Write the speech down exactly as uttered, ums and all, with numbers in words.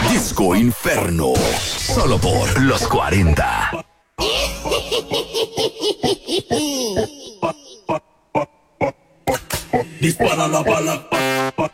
Disco Inferno. Solo por los cuarenta. Dispara la bala.